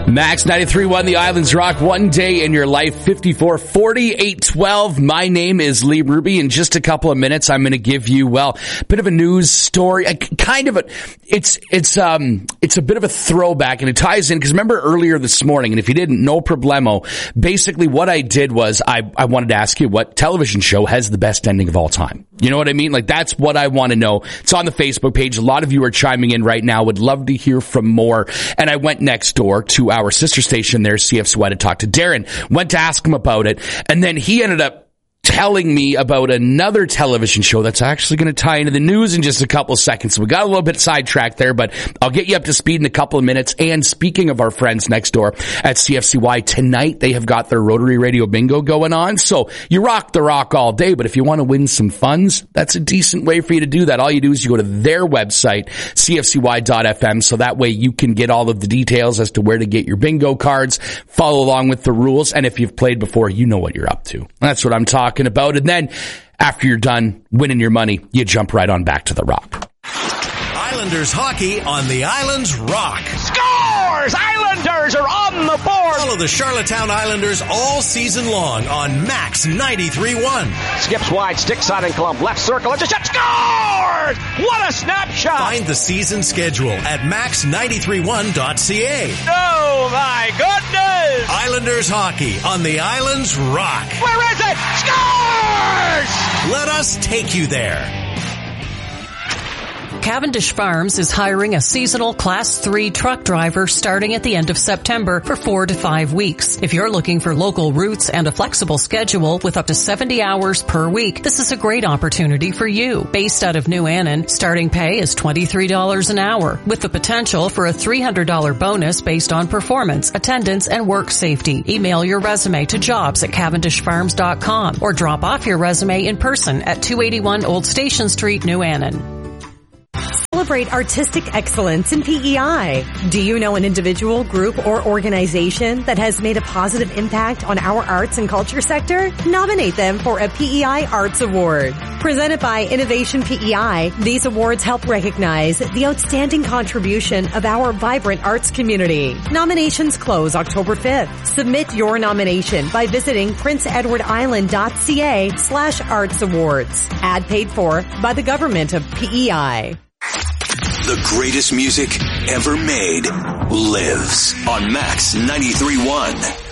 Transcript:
Max 93.1, The Islands Rock, one day in your life, 54-48-12. My name is Lee Ruby. In just a couple of minutes, I'm going to give you, well, a bit of a news story, it's a bit of a throwback, and it ties in, because remember earlier this morning, and if you didn't, no problemo, basically what I did was I wanted to ask you what television show has the best ending of all time. You know what I mean? Like, that's what I want to know. It's on the Facebook page. A lot of you are chiming in right now. Would love to hear from more. And I went next door to our sister station there, CFCY, to talk to Darren. Went to ask him about it. And then he ended up telling me about another television show that's actually going to tie into the news in just a couple of seconds. So we got a little bit sidetracked there, but I'll get you up to speed in a couple of minutes. And speaking of our friends next door at CFCY, tonight they have got their Rotary Radio Bingo going on. So you rock the rock all day, but if you want to win some funds, that's a decent way for you to do that. All you do is you go to their website, cfcy.fm, so that way you can get all of the details as to where to get your bingo cards, follow along with the rules, and if you've played before, you know what you're up to. That's what I'm talking about. And then after you're done winning your money, you jump right on back to the rock. Islanders hockey on the Islands Rock. Scores! Islanders are on the board! Follow the Charlottetown Islanders all season long on Max 93.1. Skips wide, stick side and clump, left circle, it's a shot, scores! What a snapshot! Find the season schedule at max931.ca. Oh my goodness! Islanders hockey on the Islands Rock. Where is it? Scores! Let us take you there. Cavendish Farms is hiring a seasonal Class 3 truck driver starting at the end of September for 4 to 5 weeks. If you're looking for local routes and a flexible schedule with up to 70 hours per week, this is a great opportunity for you. Based out of New Annan, starting pay is $23 an hour, with the potential for a $300 bonus based on performance, attendance, and work safety. Email your resume to jobs@cavendishfarms.com or drop off your resume in person at 281 Old Station Street, New Annan. Celebrate artistic excellence in PEI. Do you know an individual, group, or organization that has made a positive impact on our arts and culture sector? Nominate them for a PEI Arts Award. Presented by Innovation PEI, these awards help recognize the outstanding contribution of our vibrant arts community. Nominations close October 5th. Submit your nomination by visiting princeedwardisland.ca/arts awards. Ad paid for by the government of PEI. The greatest music ever made lives on Max 93.1.